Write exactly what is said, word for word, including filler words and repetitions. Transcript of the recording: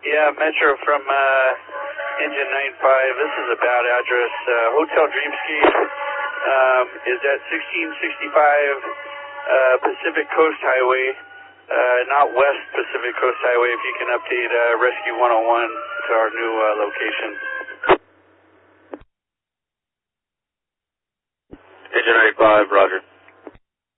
Yeah, Metro from uh, Engine nine five. This is a bad address. Uh, Hotel Dreamscape um, is at sixteen sixty-five uh, Pacific Coast Highway, uh, not West Pacific Coast Highway. If you can update uh, Rescue one oh one to our new uh, location. Engine nine five, roger.